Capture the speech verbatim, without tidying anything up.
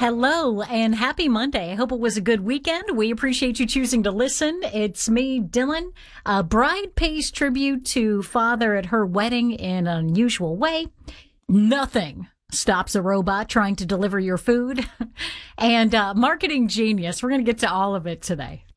Hello and happy Monday. I hope it was a good weekend. We appreciate you choosing to listen. It's me, Dylan. A bride pays tribute to father at her wedding in an unusual way. Nothing stops a robot trying to deliver your food. and uh, marketing genius. We're going to get to all of it today.